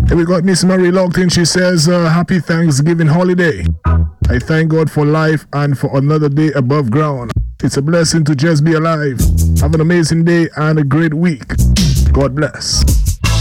And we got Miss Marie locked in. She says, happy Thanksgiving holiday. I thank God for life and for another day above ground. It's a blessing to just be alive. Have an amazing day and a great week. God bless.